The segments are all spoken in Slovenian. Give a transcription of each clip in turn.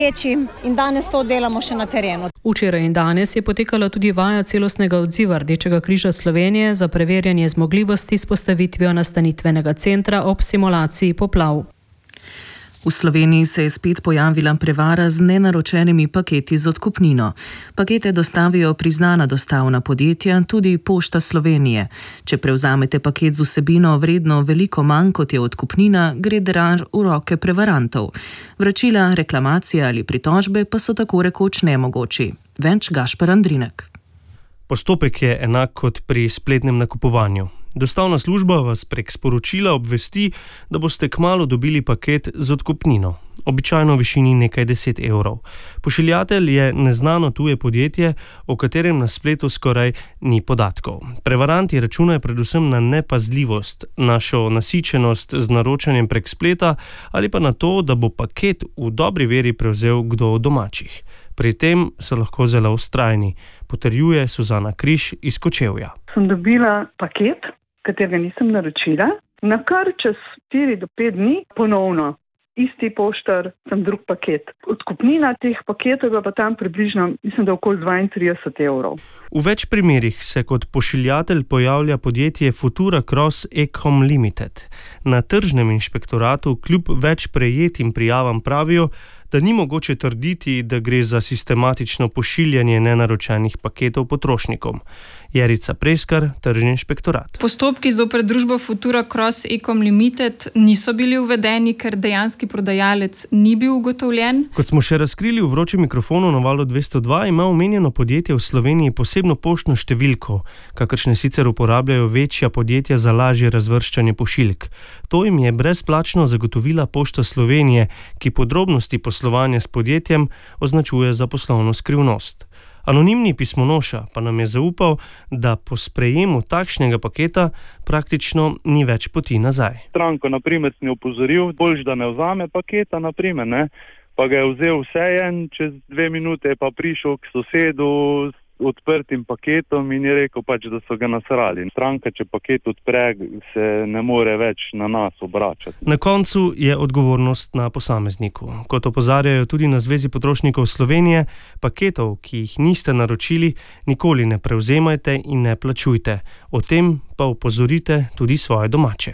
In danes to delamo še na terenu. Včeraj in danes je potekala tudi vaja celostnega odziva Rdečega križa Slovenije za preverjanje zmogljivosti s postavitvijo nastanitvenega centra ob simulaciji poplav. V Sloveniji se je spet pojavila prevara z nenaročenimi paketi z odkupnino. Pakete dostavijo priznana dostavna podjetja, tudi Pošta Slovenije. Če prevzamete paket z vsebino vredno veliko manj kot je odkupnina, gre denar v roke prevarantov. Vračila, reklamacije ali pritožbe pa so tako rekoč nemogoči. Več Gašper Andrinek. Postopek je enak kot pri spletnem nakupovanju. Dostavna služba vas prek sporočila obvesti, da boste kmalu dobili paket z odkupnino, običajno v višini nekaj 10 evrov. Pošiljatelj je neznano tuje podjetje, o katerem na spletu skoraj ni podatkov. Prevaranti računajo predvsem na nepazljivost, našo nasičenost z naročanjem prek spleta ali pa na to, da bo paket v dobri veri prevzel kdo od domačih. Pri tem so lahko zelo vztrajni, potrjuje Suzana Križ iz Kočevja. Sem dobila paket, katerega nisem naročila, na kar čez 4 do 5 dni ponovno. Isti poštar, sem drug paket. Odkupnina teh paketov je pa tam približno, mislim, da okoli 32 evrov. V več primerih se kot pošiljatelj pojavlja podjetje Futura Cross Ecom Limited. Na tržnem inšpektoratu kljub več prejetim prijavam pravijo, da ni mogoče trditi, da gre za sistematično pošiljanje nenaročenih paketov potrošnikom. Jerica Preskar, tržni inšpektorat. Postopki zoper družbo Futura Cross Ecom Limited niso bili uvedeni, ker dejanski prodajalec ni bil ugotovljen. Kot smo še razkrili v vročem mikrofonu na Valu 202, ima omenjeno podjetje v Sloveniji posebno poštno številko, kakršne sicer uporabljajo večja podjetja za lažje razvrščanje pošiljk. To jim je brezplačno zagotovila Pošta Slovenije, ki podrobnosti poslovanja s podjetjem označuje za poslovno skrivnost. Anonimni pismonoša pa nam je zaupal, da po sprejemu takšnega paketa praktično ni več poti nazaj. Stranko, na primer, sem jo opozoril, boljš, da ne vzame paketa, na primer, ne, pa ga je vzel vsejen, čez 2 minute je pa prišel k sosedu s odprtim paketom in je rekel pač, da so ga nasrali. Stranka, če paket odpre, se ne more več na nas obračati. Na koncu je odgovornost na posamezniku. Kot opozarjajo tudi na Zvezi potrošnikov Slovenije, paketov, ki jih niste naročili, nikoli ne prevzemajte in ne plačujte. O tem pa opozorite tudi svoje domače.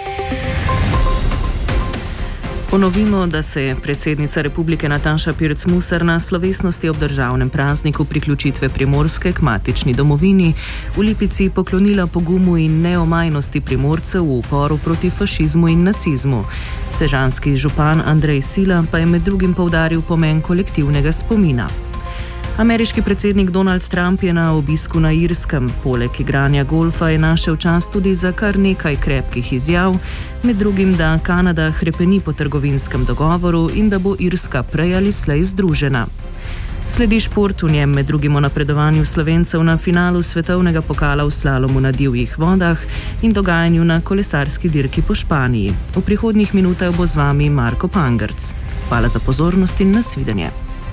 Ponovimo, da se je predsednica Republike Nataša Pirc Musar na slovesnosti ob državnem prazniku priključitve Primorske k matični domovini v Lipici poklonila pogumu in neomajnosti Primorcev v uporu proti fašizmu in nacizmu. Sežanski župan Andrej Sila pa je med drugim poudaril pomen kolektivnega spomina. Ameriški predsednik Donald Trump je na obisku na Irskem. Poleg igranja golfa je našel čas tudi za kar nekaj krepkih izjav, med drugim, da Kanada hrepeni po trgovinskem dogovoru in da bo Irska prej ali slej združena. Sledi šport, v njem med drugim o napredovanju Slovencev na finalu svetovnega pokala v slalomu na divjih vodah in dogajanju na kolesarski dirki po Španiji. V prihodnjih minutah bo z vami Marko Pangrc. Hvala za pozornost in nasvidenje.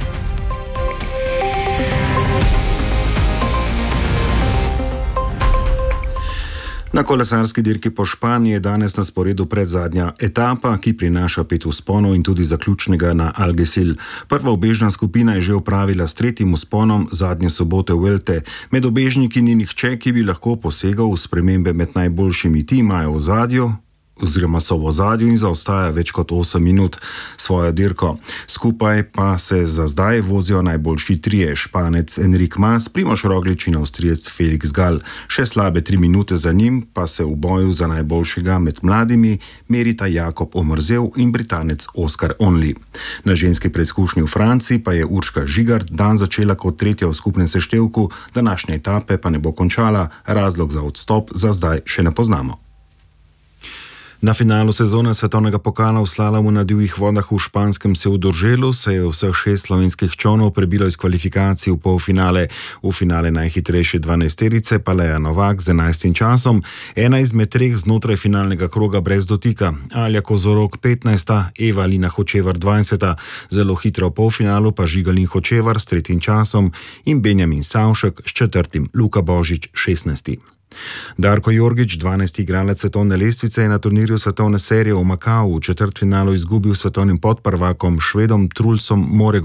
Na kolesarski dirki po Španiji je danes na sporedu predzadnja etapa, ki prinaša 5 vzponov in tudi zaključnega na Algeciras. Prva ubežna skupina je že opravila s 3. vzponom zadnje sobote v Vuelte. Med ubežniki ni nihče, ki bi lahko posegal v spremembe med najboljšimi. Ti imajo v ozadju so v ozadju in zaostaja več kot 8 minut svojo dirko. Skupaj pa se za zdaj vozijo najboljši trije, Španec Enric Mas, Primož Roglič in Avstrijec Felix Gall. Še slabe 3 minute za njim pa se v boju za najboljšega med mladimi merita Jakob Omerzel in Britanec Oscar Onley. Na ženski preizkušnji v Franciji pa je Urška Žigart dan začela kot tretja v skupnem seštevku, današnje etape pa ne bo končala, razlog za odstop za zdaj še ne poznamo. Na finalu sezone svetovnega pokala v slalomu na divjih vodah v španskem Sevdorželu se je vseh 6 slovenskih čolnov prebilo iz kvalifikacij v polfinale. V finale najhitrejše 12-terice pa Leja Novak z 11. časom, ena izmed 3 znotraj finalnega kroga brez dotika. Alja Kozorog 15., Eva Lina Hočevar 20., zelo hitro v polfinalu pa Žigalin Hočevar s 3. časom in Benjamin Savšek s 4., Luka Božič 16. Darko Jorgić, 12. igralec svetovne lestvice, je na turnirju svetovne serije v Makau v četrtfinalu izgubil svetovnim podprvakom Švedom Trulsom Moregom